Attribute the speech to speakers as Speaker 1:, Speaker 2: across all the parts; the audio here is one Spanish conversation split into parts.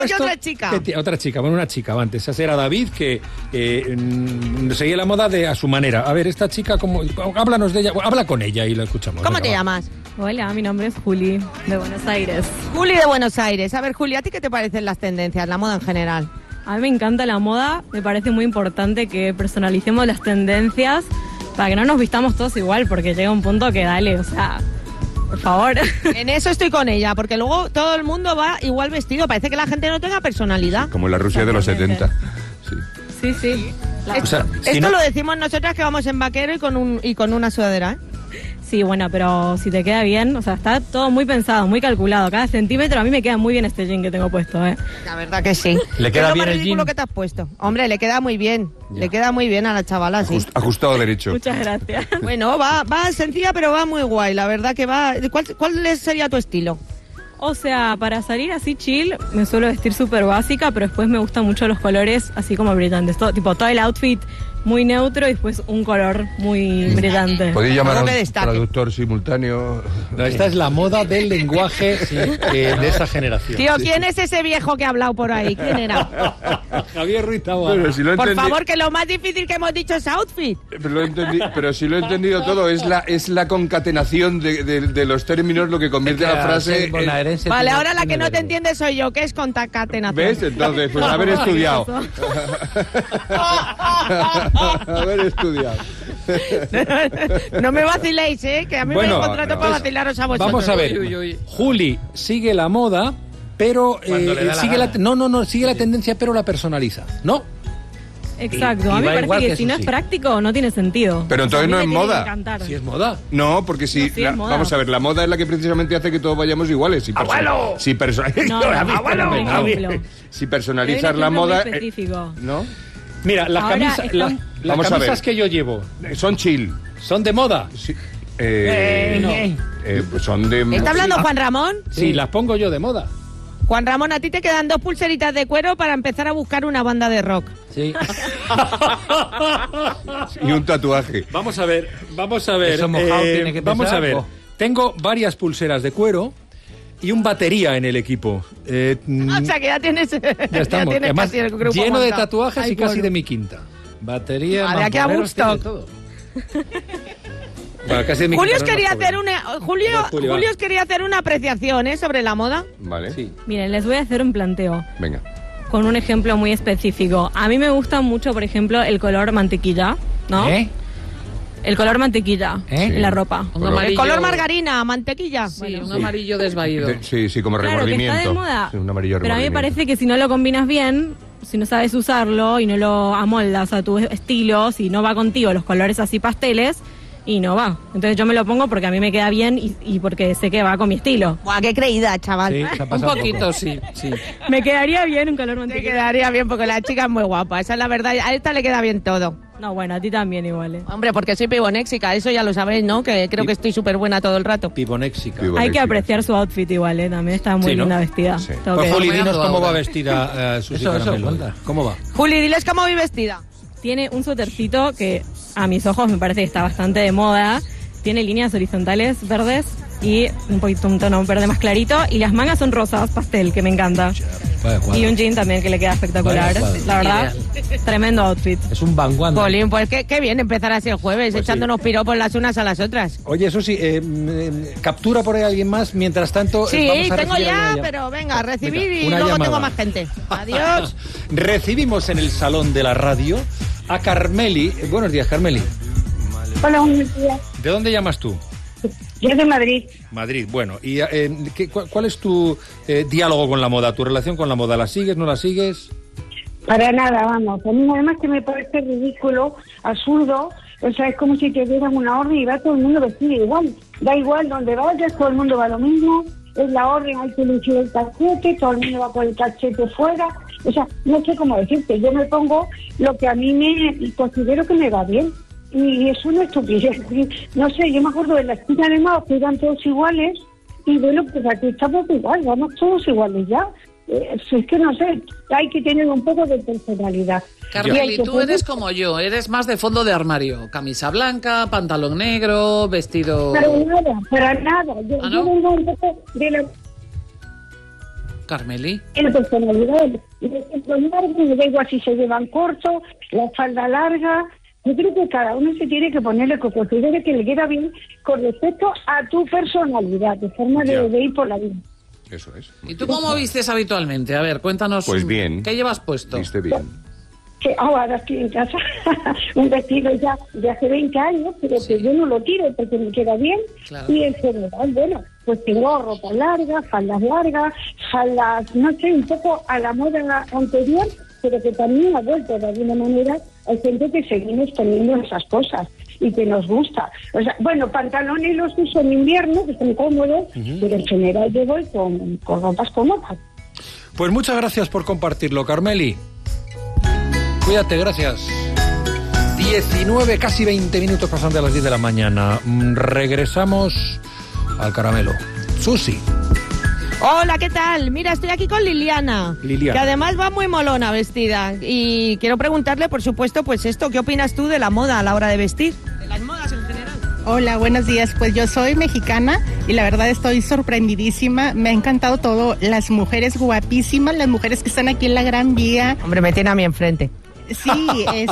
Speaker 1: Otra chica, bueno, una chica, antes. Esa era David, que seguía la moda a su manera. A ver, esta chica, háblanos de ella, habla con ella y la escuchamos.
Speaker 2: ¿Cómo te llamas?
Speaker 3: Hola, mi nombre es Juli, de Buenos Aires.
Speaker 2: Juli de Buenos Aires. A ver, Juli, ¿a ti qué te parecen las tendencias, la moda en general?
Speaker 3: A mí me encanta la moda, me parece muy importante que personalicemos las tendencias para que no nos vistamos todos igual, porque llega un punto que dale, o sea... Por favor.
Speaker 2: En eso estoy con ella, porque luego todo el mundo va igual vestido. Parece que la gente no tenga personalidad.
Speaker 4: Como en la Rusia de los 70.
Speaker 3: Sí.
Speaker 2: Esto lo decimos nosotras que vamos en vaquero y con una sudadera, ¿eh?
Speaker 3: Sí, bueno, pero si te queda bien, o sea, está todo muy pensado, muy calculado. Cada centímetro a mí me queda muy bien este jean que tengo puesto, ¿eh?
Speaker 2: La verdad que sí.
Speaker 1: ¿Le queda bien el jean?
Speaker 2: Que te has puesto. Hombre, le queda muy bien. Ya. Le queda muy bien a la chavala, sí.
Speaker 4: Ajustado derecho.
Speaker 3: Muchas gracias.
Speaker 2: Bueno, va sencilla, pero va muy guay. La verdad que va... ¿Cuál sería tu estilo?
Speaker 3: O sea, para salir así chill, me suelo vestir súper básica, pero después me gustan mucho los colores así como brillantes. Todo el outfit muy neutro y después un color muy brillante.
Speaker 4: ¿Podéis llamar a un traductor simultáneo?
Speaker 1: No, esta es la moda del lenguaje de esa generación.
Speaker 2: Tío, ¿quién es ese viejo que ha hablado por ahí? ¿Quién era?
Speaker 1: Javier Ruiz Taboada.
Speaker 2: Por favor, que lo más difícil que hemos dicho es outfit.
Speaker 4: Pero si lo he entendido todo, es la concatenación de los términos lo que convierte la frase...
Speaker 2: Vale, ahora la que no te entiende soy yo, que es concatenación.
Speaker 4: ¿Ves? Entonces, pues haber estudiado. Haber estudiado.
Speaker 2: No me vaciléis, que a mí me contrato para vacilaros a vosotros.
Speaker 1: Vamos a ver. Juli sigue la moda, pero sigue la tendencia, pero la personaliza, ¿no?
Speaker 3: Exacto, a mí me parece que si no es práctico no tiene sentido.
Speaker 4: Pero entonces no es moda.
Speaker 1: Si es moda.
Speaker 4: No, porque vamos a ver, la moda es la que precisamente hace que todos vayamos iguales.
Speaker 1: ¡Abuelo!
Speaker 4: Si personalizas la moda... ¿No?
Speaker 1: Mira, las camisas que yo llevo...
Speaker 4: Son chill.
Speaker 1: ¿Son de moda?
Speaker 4: Sí. Son de...
Speaker 2: ¿Está hablando Juan Ramón?
Speaker 1: Sí, las pongo yo de moda.
Speaker 2: Juan Ramón, a ti te quedan 2 pulseritas de cuero para empezar a buscar una banda de rock.
Speaker 1: Sí.
Speaker 4: Y un tatuaje.
Speaker 1: Vamos a ver.
Speaker 5: Eso mojado tiene que pesar.
Speaker 1: Vamos a ver. Tengo varias pulseras de cuero y un batería en el equipo.
Speaker 2: O sea que ya tienes...
Speaker 1: Ya estamos. Además,
Speaker 2: casi el grupo
Speaker 1: lleno
Speaker 2: montado.
Speaker 1: de tatuajes y casi de mi quinta. Batería,
Speaker 2: vale, aquí a gusto.
Speaker 1: Bueno, casi de mi
Speaker 2: Julio
Speaker 1: quinta,
Speaker 2: quería hacer una apreciación sobre la moda.
Speaker 4: Vale.
Speaker 1: Sí.
Speaker 3: Miren, les voy a hacer un planteo.
Speaker 4: Venga.
Speaker 3: Con un ejemplo muy específico. A mí me gusta mucho, por ejemplo, el color mantequilla, ¿no? El color mantequilla en la ropa.
Speaker 2: El color margarina, mantequilla.
Speaker 5: Sí, un amarillo desvaído.
Speaker 4: Sí, como remordimiento.
Speaker 3: Que está de moda.
Speaker 4: Sí, un amarillo
Speaker 3: pero a mí me
Speaker 4: remordimiento.
Speaker 3: parece que si no lo combinas bien, si no sabes usarlo y no lo amoldas a tu estilo, si no va contigo los colores así pasteles, y no va. Entonces yo me lo pongo porque a mí me queda bien y porque sé que va con mi estilo.
Speaker 2: Buah, qué creída, chaval.
Speaker 1: Sí,
Speaker 5: Un poquito, sí.
Speaker 3: Me quedaría bien un color
Speaker 2: Te
Speaker 3: mantequilla.
Speaker 2: quedaría bien porque la chica es muy guapa. Esa es la verdad. A esta le queda bien todo.
Speaker 3: No, bueno, a ti también igual, ¿eh?
Speaker 2: Hombre, porque soy pibonéxica, eso ya lo sabéis, ¿no? Que creo que estoy súper buena todo el rato.
Speaker 1: Pibonéxica.
Speaker 3: Hay que apreciar su outfit igual, ¿eh? También está muy
Speaker 1: Sí, ¿no?
Speaker 3: linda vestida.
Speaker 4: Sí.
Speaker 3: Tengo que
Speaker 1: Pues Juli,
Speaker 3: decir.
Speaker 1: dinos cómo va vestida Susi Caramelo.
Speaker 5: cuenta.
Speaker 1: ¿Cómo va?
Speaker 2: Juli, diles cómo voy vestida.
Speaker 3: Tiene un suétercito que a mis ojos me parece que está bastante de moda. Tiene líneas horizontales verdes y un tono verde más clarito. Y las mangas son rosas, pastel, que me encanta. Y un jean también que le queda espectacular. La verdad, tremendo outfit.
Speaker 5: Es un vanguardia.
Speaker 2: Colín, pues qué bien empezar así el jueves,
Speaker 1: Pues
Speaker 2: echándonos piropos las unas a las otras.
Speaker 1: Oye, eso sí, captura por ahí a alguien más. Mientras tanto,
Speaker 2: Sí,
Speaker 1: vamos a
Speaker 2: tengo
Speaker 1: recibir
Speaker 2: ya,
Speaker 1: una
Speaker 2: pero venga, recibir
Speaker 1: Venga,
Speaker 2: y
Speaker 1: una
Speaker 2: luego
Speaker 1: llamada.
Speaker 2: tengo más gente. Adiós.
Speaker 1: Recibimos en el salón de la radio a Carmeli. Buenos días, Carmeli.
Speaker 6: Hola, buenos días.
Speaker 1: ¿De dónde llamas tú?
Speaker 6: Yo de Madrid.
Speaker 1: Madrid. Bueno, ¿y cuál es tu diálogo con la moda, tu relación con la moda? ¿La sigues, no la sigues?
Speaker 6: Para nada, vamos. A mí además que me parece ridículo, absurdo. O sea, es como si te dieran una orden y va todo el mundo vestido igual. Da igual donde vayas, todo el mundo va lo mismo. Es la orden, hay que lucir el cachete, todo el mundo va con el cachete fuera. O sea, no sé cómo decirte. Yo me pongo lo que a mí me considero que me va bien. Y es una estupidez. No sé, yo me acuerdo de las chicas animadas que eran todos iguales y bueno, pues aquí estamos igual, vamos todos iguales ya. Es que no sé, hay que tener un poco de personalidad.
Speaker 5: Carmeli, tú eres como yo, eres más de fondo de armario. Camisa blanca, pantalón negro, vestido...
Speaker 6: Para nada. Yo
Speaker 5: ¿Ah, no?
Speaker 6: vengo un poco de la...
Speaker 5: Carmeli.
Speaker 6: En personalidad, los largos, me da igual si se llevan corto, la falda larga. Yo creo que cada uno se tiene que poner lo que considere que le queda bien con respecto a tu personalidad, de forma de ir por la vida.
Speaker 4: Eso es.
Speaker 5: ¿Y tú cómo vistes habitualmente? A ver, cuéntanos.
Speaker 4: Pues bien.
Speaker 5: ¿Qué llevas puesto?
Speaker 4: Viste bien.
Speaker 6: Que ahora estoy en casa, un vestido ya de hace 20 años, pero que yo no lo tiro porque me queda bien.
Speaker 5: Claro.
Speaker 6: Y en general, bueno, pues tengo ropa larga, faldas, no sé, un poco a la moda anterior, pero que también ha vuelto de alguna manera. Hay gente que seguimos teniendo esas cosas y que nos gusta. O sea, bueno, pantalones los uso en invierno, que son cómodos, pero en general yo voy con ropas cómodas.
Speaker 1: Pues muchas gracias por compartirlo, Carmeli. Cuídate, gracias. 19, casi 20 minutos pasan de las 10 de la mañana. Regresamos al caramelo. Susi.
Speaker 2: Hola, ¿qué tal? Mira, estoy aquí con Liliana, que además va muy molona vestida. Y quiero preguntarle, por supuesto, pues esto, ¿qué opinas tú de la moda a la hora de vestir? De las modas en general.
Speaker 7: Hola, buenos días. Pues yo soy mexicana y la verdad estoy sorprendidísima. Me ha encantado todo. Las mujeres guapísimas, las mujeres que están aquí en la Gran Vía.
Speaker 2: Hombre, me tiene a mí enfrente.
Speaker 7: Sí,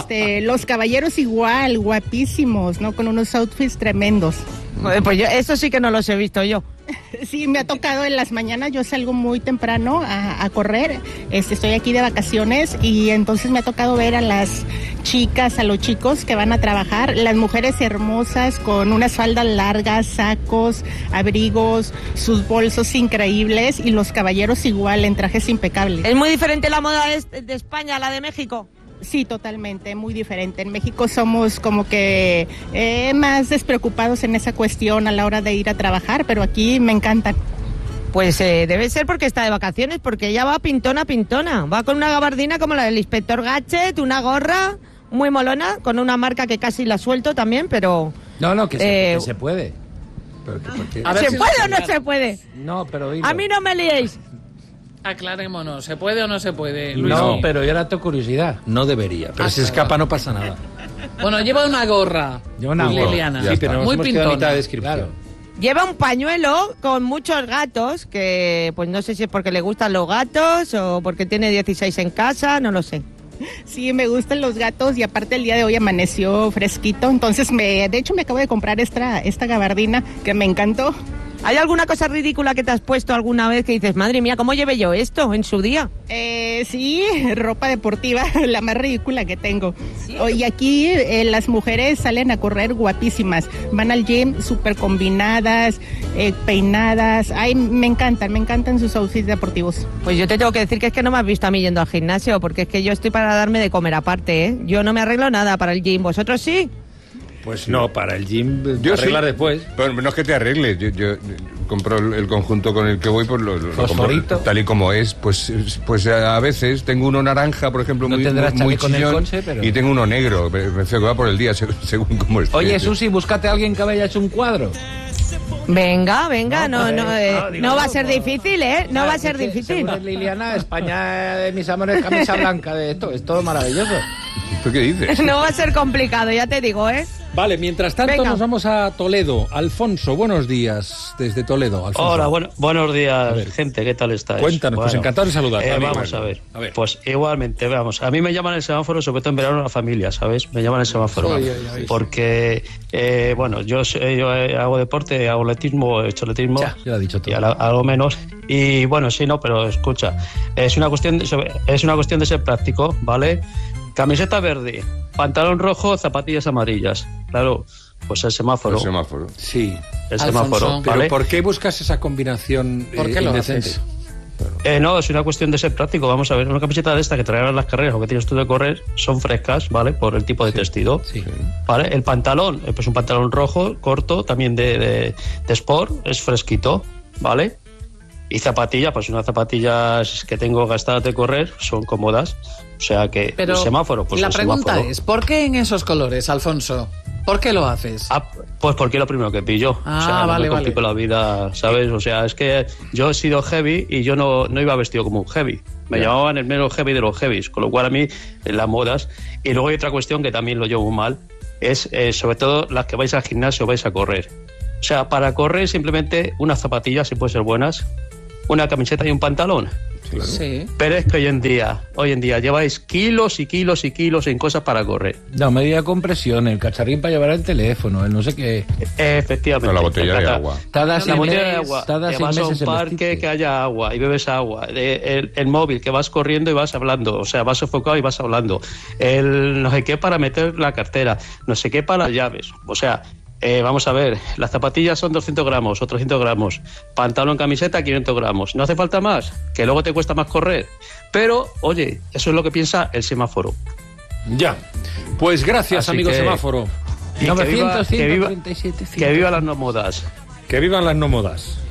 Speaker 7: los caballeros igual, guapísimos, ¿no? Con unos outfits tremendos.
Speaker 2: Pues yo, eso sí que no los he visto yo.
Speaker 7: Sí, me ha tocado en las mañanas, yo salgo muy temprano a correr, estoy aquí de vacaciones y entonces me ha tocado ver a las chicas, a los chicos que van a trabajar, las mujeres hermosas con unas faldas largas, sacos, abrigos, sus bolsos increíbles y los caballeros igual en trajes impecables.
Speaker 2: ¿Es muy diferente la moda de España a la de México?
Speaker 7: Sí, totalmente, muy diferente. En México somos como que más despreocupados en esa cuestión a la hora de ir a trabajar, pero aquí me encantan.
Speaker 2: Pues debe ser porque está de vacaciones, porque ella va pintona, va con una gabardina como la del inspector Gadget, una gorra muy molona, con una marca que casi la suelto también, pero...
Speaker 8: No, que se puede.
Speaker 2: Pero ¿se puede o no se puede?
Speaker 8: No, pero dilo.
Speaker 2: A mí no me liéis.
Speaker 5: Aclarémonos, ¿se puede o no se puede, Luis?
Speaker 8: No, pero yo era tu curiosidad.
Speaker 1: No debería, pero si escapa no pasa nada.
Speaker 5: Bueno, lleva una gorra.
Speaker 8: Lleva una gorra.
Speaker 5: Liliana.
Speaker 1: Sí, pero
Speaker 5: muy
Speaker 1: nos hemos quedado a mitad
Speaker 5: pintona.
Speaker 1: de descripción.
Speaker 8: Claro.
Speaker 2: Lleva un pañuelo con muchos gatos, que pues no sé si es porque le gustan los gatos o porque tiene 16 en casa, no lo sé.
Speaker 7: Sí, me gustan los gatos y aparte el día de hoy amaneció fresquito, entonces de hecho me acabo de comprar esta gabardina que me encantó.
Speaker 2: ¿Hay alguna cosa ridícula que te has puesto alguna vez que dices, madre mía, ¿cómo llevé yo esto en su día?
Speaker 7: Sí, ropa deportiva, la más ridícula que tengo. ¿Sí? Y aquí las mujeres salen a correr guapísimas, van al gym súper combinadas, peinadas. Ay, me encantan sus outfits deportivos.
Speaker 2: Pues yo te tengo que decir que es que no me has visto a mí yendo al gimnasio, porque es que yo estoy para darme de comer aparte, ¿eh? Yo no me arreglo nada para el gym, ¿vosotros sí?
Speaker 1: Pues no, para el gym
Speaker 4: Yo
Speaker 1: arreglar
Speaker 4: sí,
Speaker 1: después.
Speaker 4: Pero no es que te arregles, yo compro el conjunto con el que voy, pues lo compro tal y como es. Pues a veces tengo uno naranja, por ejemplo,
Speaker 8: no
Speaker 4: muy chillón,
Speaker 8: conche, pero...
Speaker 4: y tengo uno negro, me que va por el día según cómo esté.
Speaker 8: Oye, Susi, búscate a alguien que haya hecho un cuadro.
Speaker 2: Venga, no va a ser difícil, ¿eh? No va a ser difícil.
Speaker 8: Según Liliana, España de mis amores, camisa blanca, de esto, es todo maravilloso.
Speaker 4: ¿Tú qué dices?
Speaker 2: No va a ser complicado, ya te digo, ¿eh?
Speaker 1: Vale, mientras tanto
Speaker 2: Venga.
Speaker 1: nos vamos a Toledo. Alfonso, buenos días desde Toledo. Alfonso.
Speaker 9: Hola, buenos días, gente, ¿qué tal estáis?
Speaker 1: Cuéntanos, pues encantado de saludarte.
Speaker 9: Vamos a ver. Pues igualmente, vamos. A mí me llaman el semáforo, sobre todo en verano, la familia, ¿sabes? Me llaman el semáforo. Porque, yo hago deporte, hago atletismo, he hecho atletismo.
Speaker 1: Ya lo ha dicho todo.
Speaker 9: Y algo menos. Y bueno, sí, no, pero escucha, es una cuestión de ser práctico, ¿vale? Camiseta verde, pantalón rojo, zapatillas amarillas. Claro, pues el semáforo.
Speaker 4: El semáforo.
Speaker 1: Sí.
Speaker 9: El semáforo,
Speaker 1: Pero
Speaker 9: ¿vale?
Speaker 1: ¿por qué buscas esa combinación
Speaker 5: ¿Por qué lo
Speaker 1: indecente?
Speaker 5: haces?
Speaker 9: No, es una cuestión de ser práctico. Vamos a ver, una camiseta de esta que traerán las carreras o que tienes tú de correr son frescas, ¿vale? Por el tipo de tejido.
Speaker 1: Sí.
Speaker 9: ¿Vale? El pantalón, pues un pantalón rojo, corto, también de sport, es fresquito, ¿vale? Y zapatillas, pues unas zapatillas que tengo gastadas de correr son cómodas. O sea que
Speaker 5: Pero
Speaker 9: el semáforo, pues
Speaker 5: la
Speaker 9: el
Speaker 5: pregunta
Speaker 9: semáforo.
Speaker 5: es, ¿por qué en esos colores, Alfonso? ¿Por qué lo haces?
Speaker 9: Pues porque es lo primero que pillo.
Speaker 5: Ah,
Speaker 9: o sea, no
Speaker 5: vale,
Speaker 9: me complico la vida, ¿sabes? O sea, es que yo he sido heavy y yo no iba vestido como un heavy. Me llamaban el mero heavy de los heavies, con lo cual a mí, en las modas. Y luego hay otra cuestión que también lo llevo muy mal, es sobre todo las que vais al gimnasio, vais a correr. O sea, para correr simplemente unas zapatillas, si pueden ser buenas, una camiseta y un pantalón.
Speaker 5: Claro. Sí.
Speaker 9: Pero es que hoy en día lleváis kilos y kilos y kilos en cosas para correr.
Speaker 1: La medida de compresión, el cacharrín para llevar el teléfono, el no sé qué.
Speaker 9: Efectivamente.
Speaker 4: No, la botella de agua.
Speaker 9: La botella de agua. Te vas a un parque que haya agua y bebes agua. El móvil, que vas corriendo y vas hablando. O sea, vas sofocado y vas hablando. El no sé qué para meter la cartera. No sé qué para las llaves. O sea... vamos a ver, las zapatillas son 200 gramos o 300 gramos, pantalón, camiseta, 500 gramos. No hace falta más, que luego te cuesta más correr. Pero, oye, eso es lo que piensa el semáforo.
Speaker 1: Ya. Pues gracias,
Speaker 9: Así
Speaker 1: amigo
Speaker 9: que,
Speaker 1: semáforo. 900, 137,
Speaker 9: que viva las no modas.
Speaker 1: Que vivan las no modas.